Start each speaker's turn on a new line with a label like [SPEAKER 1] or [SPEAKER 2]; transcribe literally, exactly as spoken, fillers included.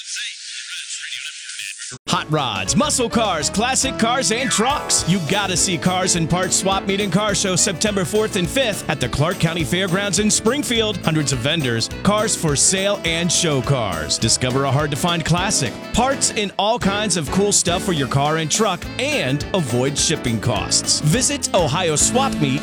[SPEAKER 1] Hot rods, muscle cars, classic cars, and trucks. You gotta see Cars and Parts Swap Meet and Car Show September fourth and fifth at the Clark County Fairgrounds in Springfield. Hundreds of vendors, cars for sale, and show cars. Discover a hard-to-find classic, parts, and all kinds of cool stuff for your car and truck, and avoid shipping costs. Visit Ohio Swap Meet